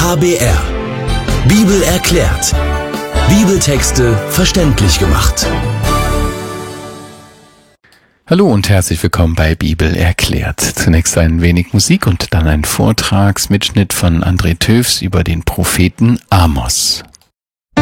HBR. Bibel erklärt. Bibeltexte verständlich gemacht. Hallo und herzlich willkommen bei Bibel erklärt. Zunächst ein wenig Musik und dann ein Vortragsmitschnitt von André Töfs über den Propheten Amos.